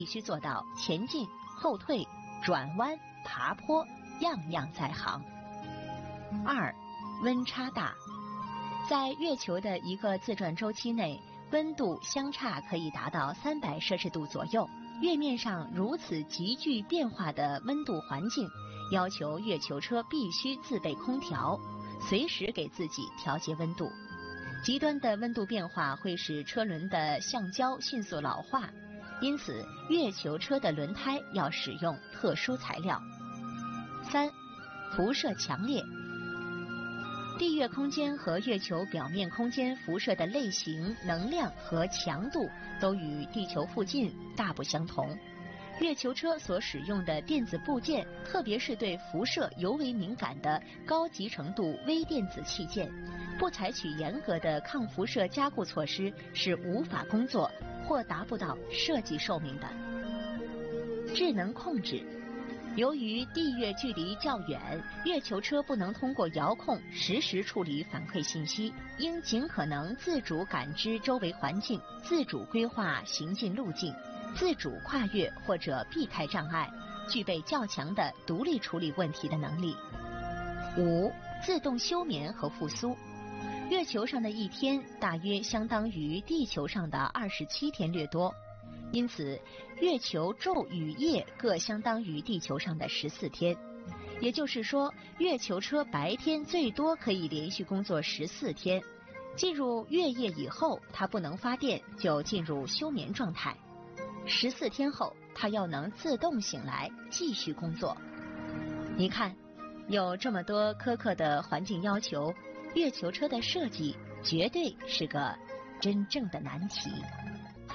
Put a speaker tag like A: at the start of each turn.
A: 必须做到前进、后退、转弯、爬坡，样样在行。2. 温差大。在月球的一个自转周期内，温度相差可以达到300摄氏度左右。月面上如此急剧变化的温度环境，要求月球车必须自备空调，随时给自己调节温度。极端的温度变化会使车轮的橡胶迅速老化，因此月球车的轮胎要使用特殊材料。3. 辐射强烈。地月空间和月球表面空间辐射的类型、能量和强度都与地球附近大不相同。月球车所使用的电子部件，特别是对辐射尤为敏感的高集成度微电子器件，不采取严格的抗辐射加固措施是无法工作或达不到设计寿命的。智能控制。由于地月距离较远，月球车不能通过遥控实时处理反馈信息，应尽可能自主感知周围环境，自主规划行进路径，自主跨越或者避开障碍，具备较强的独立处理问题的能力。5. 自动休眠和复苏。月球上的一天大约相当于地球上的27天略多，因此月球昼与夜各相当于地球上的14天。也就是说，月球车白天最多可以连续工作14天，进入月夜以后，它不能发电，就进入休眠状态。14天后，它要能自动醒来继续工作。你看，有这么多苛刻的环境要求，月球车的设计绝对是个真正的难题。